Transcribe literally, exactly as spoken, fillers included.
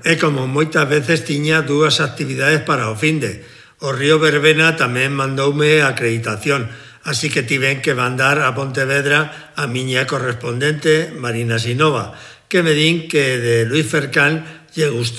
E como moitas veces tiña dúas actividades para o finde. O Río Verbena tamén mandoume a acreditación, así que tiven que mandar a Pontevedra a miña correspondente Marina Sinova, que me din que de Luís Fercán lle gustou